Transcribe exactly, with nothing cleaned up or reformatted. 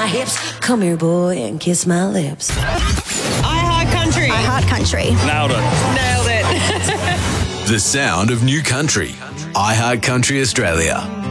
my hips. Come here, boy, and kiss my lips. I Heart Country. I Heart Country. Nailed it. Nailed it. The sound of new country. I Heart Country Australia.